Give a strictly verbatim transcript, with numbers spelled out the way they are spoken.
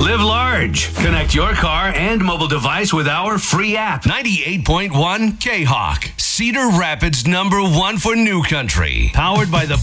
Live large. Connect your car and mobile device with our free app. ninety-eight point one K-Hawk, Cedar Rapids number one for New Country. Powered by the